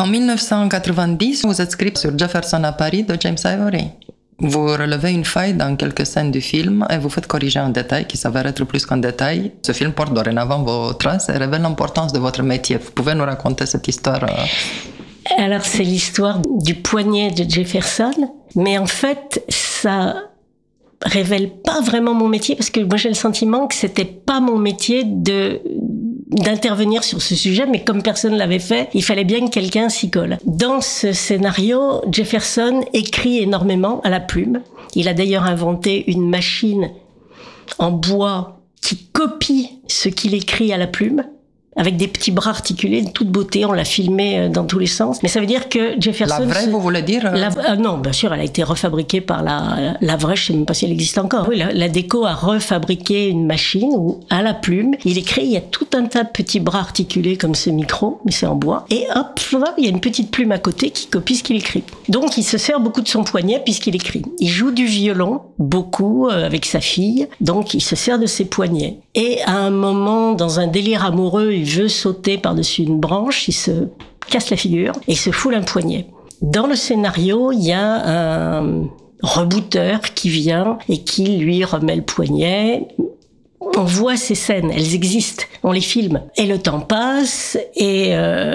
En 1990, vous êtes script sur Jefferson à Paris de James Ivory. Vous relevez une faille dans quelques scènes du film et vous faites corriger un détail qui s'avère être plus qu'un détail. Ce film porte dorénavant vos traces et révèle l'importance de votre métier. Vous pouvez nous raconter cette histoire Alors, c'est l'histoire du poignet de Jefferson, mais en fait, ça révèle pas vraiment mon métier, parce que moi j'ai le sentiment que c'était pas mon métier d'intervenir sur ce sujet, mais comme personne l'avait fait, il fallait bien que quelqu'un s'y colle. Dans ce scénario, Jefferson écrit énormément à la plume. Il a d'ailleurs inventé une machine en bois qui copie ce qu'il écrit à la plume, avec des petits bras articulés de toute beauté. On l'a filmé dans tous les sens. Mais ça veut dire que Jefferson... La vraie, vous voulez dire Non, bien sûr, elle a été refabriquée par la vraie, je ne sais même pas si elle existe encore. Oui, la déco a refabriqué une machine où, à la plume, il écrit, il y a tout un tas de petits bras articulés comme ce micro, mais c'est en bois. Et hop, il y a une petite plume à côté qui copie ce qu'il écrit. Donc, il se sert beaucoup de son poignet puisqu'il écrit. Il joue du violon, beaucoup, avec sa fille. Donc, il se sert de ses poignets. Et à un moment, dans un délire amoureux, il veut sauter par-dessus une branche, il se casse la figure et se foule un poignet. Dans le scénario, il y a un rebooteur qui vient et qui lui remet le poignet. On voit ces scènes, elles existent, on les filme. Et le temps passe et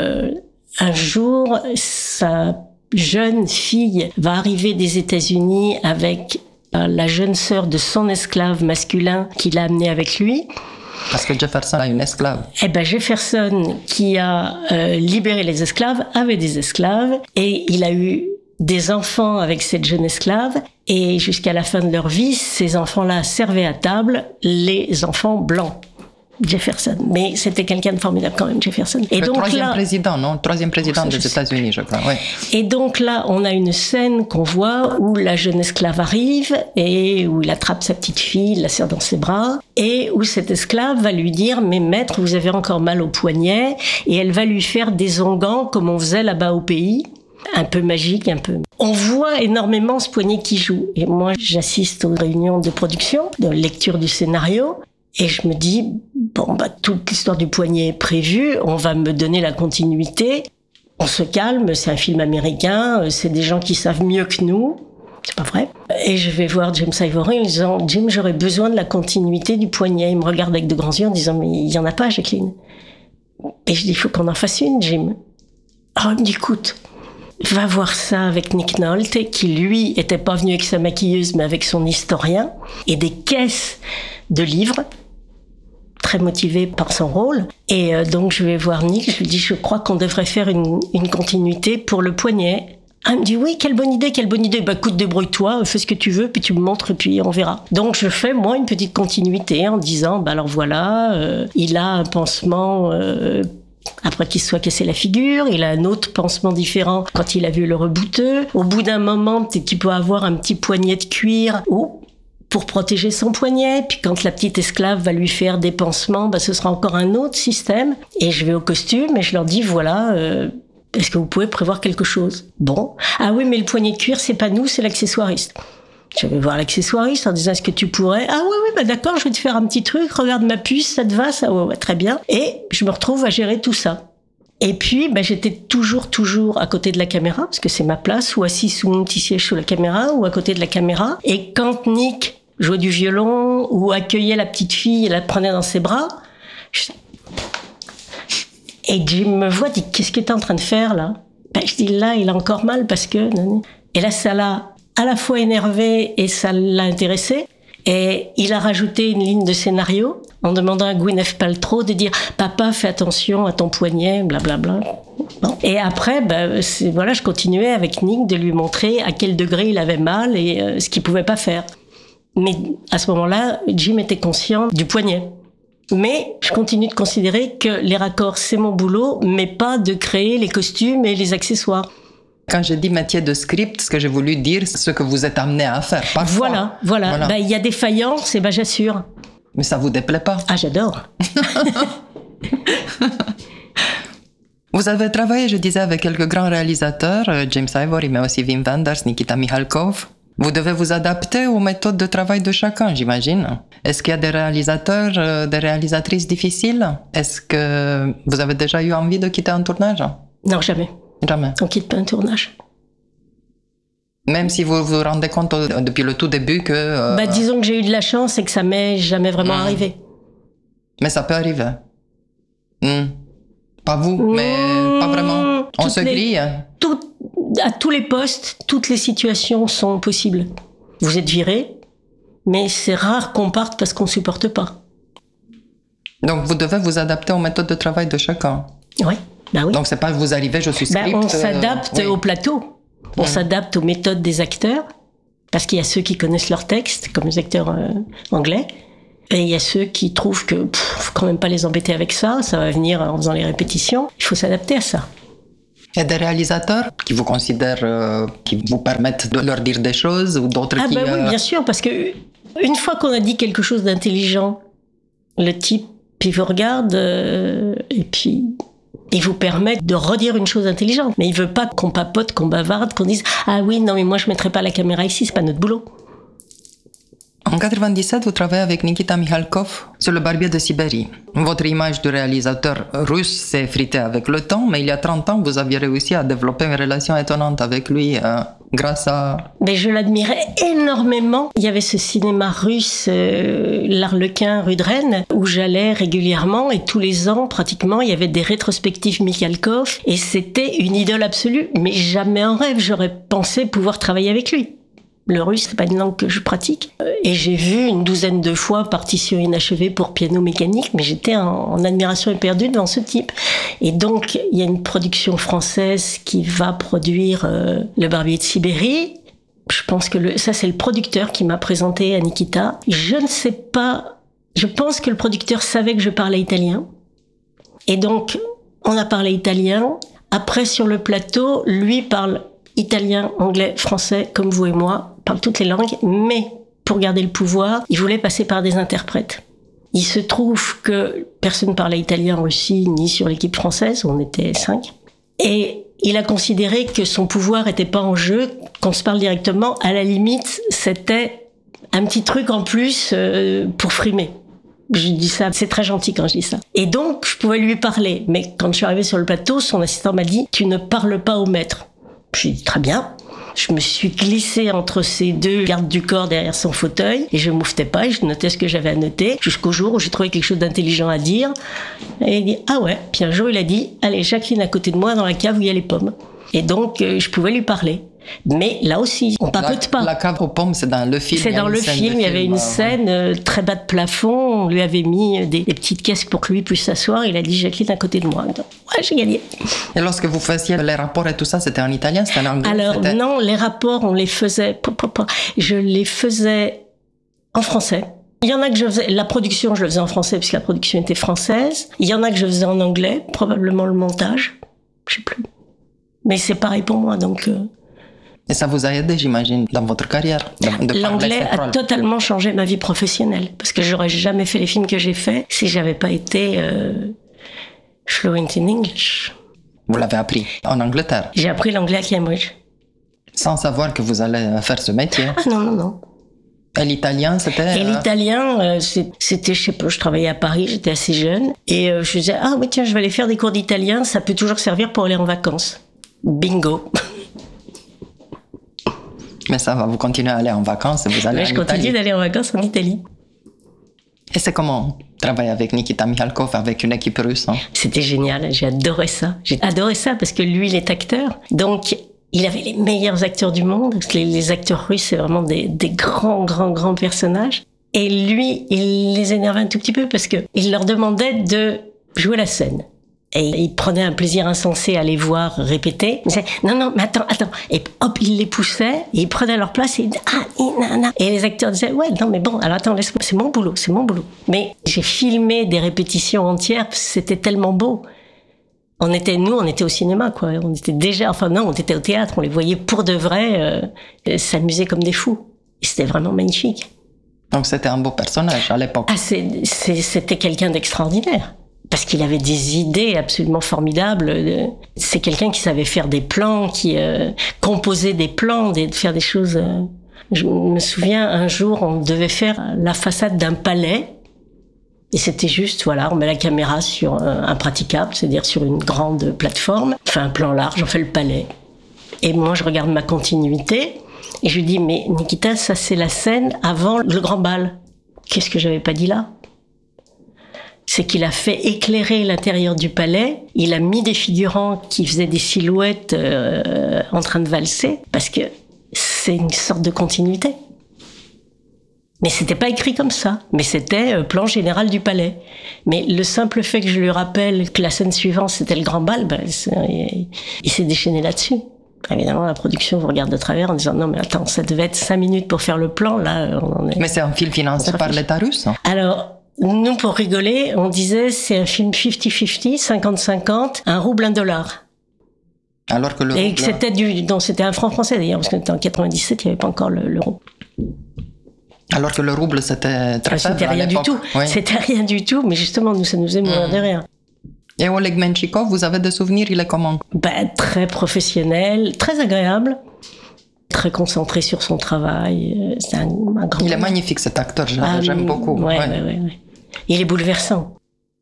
un jour, sa jeune fille va arriver des États-Unis avec la jeune sœur de son esclave masculin qu'il a amené avec lui. Parce que Jefferson a une esclave. Eh ben Jefferson, qui a libéré les esclaves, avait des esclaves et il a eu des enfants avec cette jeune esclave. Et jusqu'à la fin de leur vie, ces enfants-là servaient à table les enfants blancs. Jefferson. Mais c'était quelqu'un de formidable quand même, Jefferson. Et le donc troisième là, président, non? Le troisième président des États-Unis, je crois. Oui. Et donc là, on a une scène qu'on voit où la jeune esclave arrive et où il attrape sa petite fille, il la serre dans ses bras et où cette esclave va lui dire « Mais maître, vous avez encore mal au poignet » et elle va lui faire des onguents comme on faisait là-bas au pays. Un peu magique, un peu... On voit énormément ce poignet qui joue. Et moi, j'assiste aux réunions de production, de lecture du scénario. Et je me dis, bon, toute l'histoire du poignet est prévue, on va me donner la continuité. On se calme, c'est un film américain, c'est des gens qui savent mieux que nous. C'est pas vrai. Et je vais voir James Ivory en disant, Jim, j'aurais besoin de la continuité du poignet. Il me regarde avec de grands yeux en disant, mais il y en a pas, Jacqueline. Et je dis, il faut qu'on en fasse une, Jim. Oh, il me dit, écoute, va voir ça avec Nick Nolte, qui lui était pas venu avec sa maquilleuse, mais avec son historien, et des caisses de livres, très motivé par son rôle. Et donc je vais voir Nick, je lui dis, je crois qu'on devrait faire une continuité pour le poignet. Ah, il me dit, oui, quelle bonne idée. Écoute, débrouille-toi, fais ce que tu veux, puis tu me montres, et puis on verra. Donc je fais, moi, une petite continuité en disant, alors voilà, il a un pansement... après qu'il se soit cassé la figure, il a un autre pansement différent quand il a vu le rebouteux. Au bout d'un moment, tu peux avoir un petit poignet de cuir pour protéger son poignet. Puis quand la petite esclave va lui faire des pansements, ce sera encore un autre système. Et je vais au costume et je leur dis, voilà, est-ce que vous pouvez prévoir quelque chose? Bon. Ah oui, mais le poignet de cuir, c'est pas nous, c'est l'accessoiriste. Je vais voir l'accessoiriste en disant, est-ce que tu pourrais? Ah oui, d'accord, je vais te faire un petit truc, regarde ma puce, ça te va, ça? Ouais, très bien. Et je me retrouve à gérer tout ça. Et puis, j'étais toujours à côté de la caméra, parce que c'est ma place, ou assis sous mon petit siège sous la caméra, ou à côté de la caméra. Et quand Nick jouait du violon, ou accueillait la petite fille et la prenait dans ses bras, et Jim me voit, dit, qu'est-ce que t'es en train de faire, là? Je dis, là, il a encore mal, parce que... Et là, ça l'a à la fois énervé et ça l'a intéressé. Et il a rajouté une ligne de scénario en demandant à Gwyneth Paltrow de dire « Papa, fais attention à ton poignet, blablabla. » Bon. Et après, je continuais avec Nick de lui montrer à quel degré il avait mal et ce qu'il pouvait pas faire. Mais à ce moment-là, Jim était conscient du poignet. Mais je continue de considérer que les raccords, c'est mon boulot, mais pas de créer les costumes et les accessoires. Quand je dis métier de script, ce que j'ai voulu dire, c'est ce que vous êtes amené à faire, parfois. Voilà. Il y a des faillances, et j'assure. Mais ça vous déplaît pas? Ah, j'adore. Vous avez travaillé, je disais, avec quelques grands réalisateurs, James Ivory, mais aussi Wim Wenders, Nikita Mikhalkov. Vous devez vous adapter aux méthodes de travail de chacun, j'imagine. Est-ce qu'il y a des réalisateurs, des réalisatrices difficiles? Est-ce que vous avez déjà eu envie de quitter un tournage? Non, jamais. Jamais. On quitte pas un tournage. Même si vous vous rendez compte depuis le tout début que... Disons que j'ai eu de la chance et que ça m'est jamais vraiment arrivé. Mais ça peut arriver. Pas vous, mais pas vraiment. On se grille. À tous les postes, toutes les situations sont possibles. Vous êtes viré, mais c'est rare qu'on parte parce qu'on supporte pas. Donc vous devez vous adapter aux méthodes de travail de chacun. Oui, oui. Donc c'est pas vous arrivez, je suis script. On s'adapte au plateau. On s'adapte aux méthodes des acteurs, parce qu'il y a ceux qui connaissent leur texte, comme les acteurs anglais, et il y a ceux qui trouvent que faut quand même pas les embêter avec ça va venir en faisant les répétitions. Il faut s'adapter à ça. Il y a des réalisateurs qui vous considèrent, qui vous permettent de leur dire des choses, ou d'autres qui... Oui, bien sûr, parce que une fois qu'on a dit quelque chose d'intelligent, le type, il vous regarde, et puis... il vous permet de redire une chose intelligente. Mais il veut pas qu'on papote, qu'on bavarde, qu'on dise « Ah oui, non, mais moi je mettrai pas la caméra ici, c'est pas notre boulot. » En 97, vous travaillez avec Nikita Mikhalkov sur Le Barbier de Sibérie. Votre image de réalisateur russe s'est effritée avec le temps, mais il y a 30 ans, vous aviez réussi à développer une relation étonnante avec lui grâce à... Mais je l'admirais énormément. Il y avait ce cinéma russe, l'Arlequin, rue de Rennes, où j'allais régulièrement et tous les ans, pratiquement, il y avait des rétrospectives Mikhalkov et c'était une idole absolue. Mais jamais en rêve, j'aurais pensé pouvoir travailler avec lui. Le russe, c'est pas une langue que je pratique. Et j'ai vu une douzaine de fois Partition inachevée pour piano mécanique, mais j'étais en admiration éperdue devant ce type. Et donc, il y a une production française qui va produire Le Barbier de Sibérie. Je pense que ça, c'est le producteur qui m'a présenté à Nikita. Je ne sais pas, je pense que le producteur savait que je parlais italien. Et donc, on a parlé italien. Après, sur le plateau, lui parle italien, anglais, français, comme vous et moi, parle toutes les langues, mais pour garder le pouvoir, il voulait passer par des interprètes. Il se trouve que personne ne parlait italien en Russie, ni sur l'équipe française, on était 5. Et il a considéré que son pouvoir n'était pas en jeu, qu'on se parle directement. À la limite, c'était un petit truc en plus pour frimer. Je dis ça, c'est très gentil quand je dis ça. Et donc, je pouvais lui parler. Mais quand je suis arrivée sur le plateau, son assistant m'a dit « Tu ne parles pas au maître ». J'ai dit très bien. Je me suis glissée entre ces deux gardes du corps derrière son fauteuil et je mouftais pas et je notais ce que j'avais à noter jusqu'au jour où j'ai trouvé quelque chose d'intelligent à dire. Et il dit ah ouais. Puis un jour il a dit allez Jacqueline à côté de moi dans la cave où il y a les pommes. Et donc je pouvais lui parler. Mais là aussi, on papote pas. La cave aux pommes, c'est dans le film. C'est dans le film. Il y avait une scène très bas de plafond. On lui avait mis des petites caisses pour que lui puisse s'asseoir. Il a dit Jacqueline à côté de moi. Donc, ouais, j'ai gagné. Et lorsque vous faisiez les rapports et tout ça, c'était en italien, c'était en anglais? Alors non, les rapports, on les faisait. Je les faisais en français. Il y en a que je faisais, la production, je le faisais en français puisque la production était française. Il y en a que je faisais en anglais, probablement le montage. Je sais plus. Mais c'est pareil pour moi, donc. Et ça vous a aidé, j'imagine, dans votre carrière? L'anglais a totalement changé ma vie professionnelle. Parce que j'aurais jamais fait les films que j'ai faits si j'avais pas été fluent in English. Vous l'avez appris en Angleterre? J'ai appris l'anglais à Cambridge. Sans savoir que vous allez faire ce métier? Ah non. Et l'italien, c'était... Et l'italien, c'était, je sais pas, je travaillais à Paris, j'étais assez jeune. Et je disais, ah oui, tiens, je vais aller faire des cours d'italien, ça peut toujours servir pour aller en vacances. Bingo. Mais ça va, vous continuez à aller en vacances et vous allez en Italie. Je continue d'aller en vacances en Italie. Et c'est comment travailler avec Nikita Mikhalkov, avec une équipe russe? C'était génial, j'ai adoré ça. J'ai adoré ça parce que lui, il est acteur. Donc, il avait les meilleurs acteurs du monde. Les acteurs russes, c'est vraiment des grands personnages. Et lui, il les énervait un tout petit peu parce que il leur demandait de jouer la scène. Et il prenait un plaisir insensé à les voir répéter. Il disait, non, mais attends. Et hop, il les poussait, et ils prenaient leur place, et il disait, Et les acteurs disaient, ouais, non, mais bon, alors attends, laisse-moi, c'est mon boulot. Mais j'ai filmé des répétitions entières, c'était tellement beau. On était au cinéma, quoi. On était déjà, on était au théâtre, on les voyait pour de vrai, s'amuser comme des fous. Et c'était vraiment magnifique. Donc c'était un beau personnage à l'époque. Ah, c'était quelqu'un d'extraordinaire. Parce qu'il avait des idées absolument formidables. C'est quelqu'un qui savait faire des plans, qui composait des plans, de faire des choses. Je me souviens, un jour, on devait faire la façade d'un palais. Et c'était juste, voilà, on met la caméra sur un praticable, c'est-à-dire sur une grande plateforme, on fait un plan large, on fait le palais. Et moi, je regarde ma continuité, et je lui dis, mais Nikita, ça c'est la scène avant le grand bal. Qu'est-ce que j'avais pas dit là ? C'est qu'il a fait éclairer l'intérieur du palais, il a mis des figurants qui faisaient des silhouettes en train de valser, parce que c'est une sorte de continuité. Mais c'était pas écrit comme ça, mais c'était plan général du palais. Mais le simple fait que je lui rappelle que la scène suivante c'était le grand bal, il s'est déchaîné là-dessus. Évidemment, la production vous regarde de travers en disant non mais attends, ça devait être 5 minutes pour faire le plan, là on en est... Mais c'est un film financé par l'État russe. Alors, nous pour rigoler, on disait c'est un film 50-50, 50-50, un rouble, $1. Alors que le Et rouble... que c'était un franc français d'ailleurs, parce que en 97, il n'y avait pas encore l'euro. Alors que le rouble, c'était très faible C'était rien à du l'époque. tout. Oui. C'était rien du tout, mais justement, nous, ça nous faisait mourir de rire. Et Oleg Menchikov, vous avez des souvenirs, il est comment? Très professionnel, très agréable, très concentré sur son travail. C'est un grand... Il est magnifique cet acteur, j'aime beaucoup. Ouais. Il est bouleversant.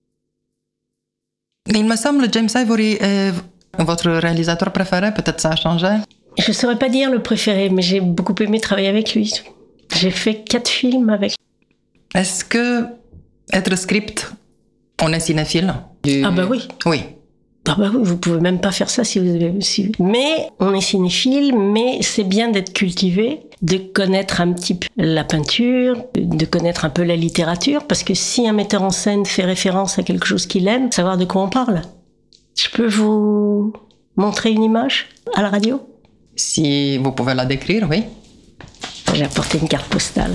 Il me semble James Ivory est votre réalisateur préféré, peut-être ça a changé? Je ne saurais pas dire le préféré, mais j'ai beaucoup aimé travailler avec lui. J'ai fait 4 films avec. Est-ce que être script, on est cinéphile? Ah bah oui. Oui. Ah bah oui, vous pouvez même pas faire ça si vous avez... Mais on est cinéphile, mais c'est bien d'être cultivé, de connaître un petit peu la peinture, de connaître un peu la littérature, parce que si un metteur en scène fait référence à quelque chose qu'il aime, savoir de quoi on parle. Je peux vous montrer une image à la radio? Si vous pouvez la décrire, oui. J'ai apporté une carte postale.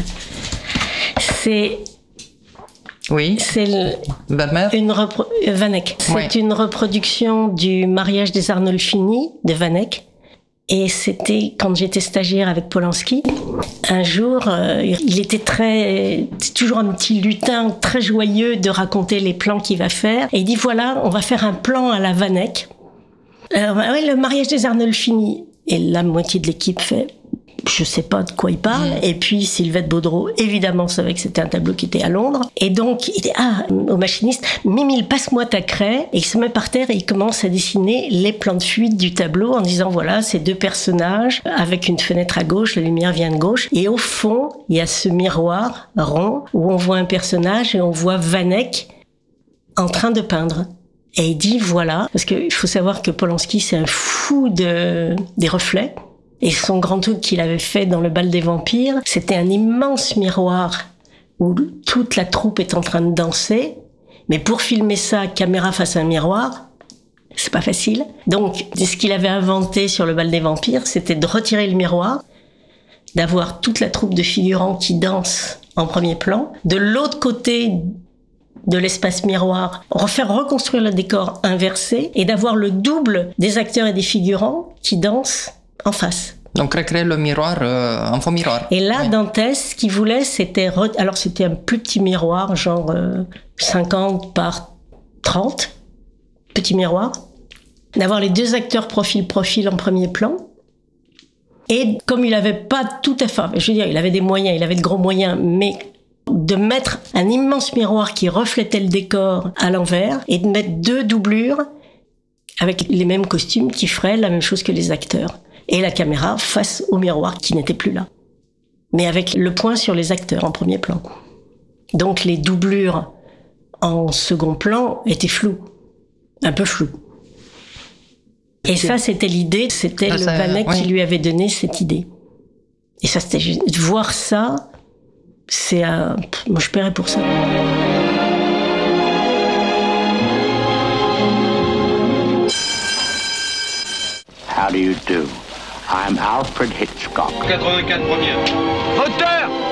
Oui. C'est Vermeer. Vanek. C'est Oui. une reproduction du mariage des Arnolfini de Vanek. Et c'était quand j'étais stagiaire avec Polanski. Un jour, il était toujours un petit lutin très joyeux de raconter les plans qu'il va faire. Et il dit voilà, on va faire un plan à la Vanek. Alors, oui, le mariage des Arnolfini. Et la moitié de l'équipe fait je sais pas de quoi il parle. Et puis Sylvette Baudreau, évidemment, savait que c'était un tableau qui était à Londres. Et donc, il dit au machiniste, Mimi, passe-moi ta craie. Et il se met par terre et il commence à dessiner les plans de fuite du tableau en disant, voilà, ces 2 personnages avec une fenêtre à gauche, la lumière vient de gauche. Et au fond, il y a ce miroir rond où on voit un personnage et on voit Vanek en train de peindre. Et il dit, voilà, parce qu'il faut savoir que Polanski, c'est un fou des reflets. Et son grand truc qu'il avait fait dans le bal des vampires, c'était un immense miroir où toute la troupe est en train de danser. Mais pour filmer ça, caméra face à un miroir, c'est pas facile. Donc, ce qu'il avait inventé sur le bal des vampires, c'était de retirer le miroir, d'avoir toute la troupe de figurants qui dansent en premier plan. De l'autre côté de l'espace miroir, reconstruire le décor inversé et d'avoir le double des acteurs et des figurants qui dansent en face. Donc recréer le miroir, un faux miroir. Et là, oui. Dantès, ce qu'il voulait, c'était... Alors c'était un plus petit miroir, genre 50 par 30, petit miroir. D'avoir les 2 acteurs profil en premier plan. Et comme il n'avait pas tout à fait... Je veux dire, il avait des moyens, il avait de gros moyens, mais de mettre un immense miroir qui reflétait le décor à l'envers et de mettre 2 doublures avec les mêmes costumes qui feraient la même chose que les acteurs. Et la caméra face au miroir qui n'était plus là. Mais avec le point sur les acteurs en premier plan. Donc les doublures en second plan étaient floues. Un peu floues. Et ça, c'était l'idée. C'était le Vanek qui lui avait donné cette idée. Et ça, c'était juste... Voir ça, c'est un... Moi, je paierais pour ça. How do you do? I'm Alfred Hitchcock. 84 première. Moteur!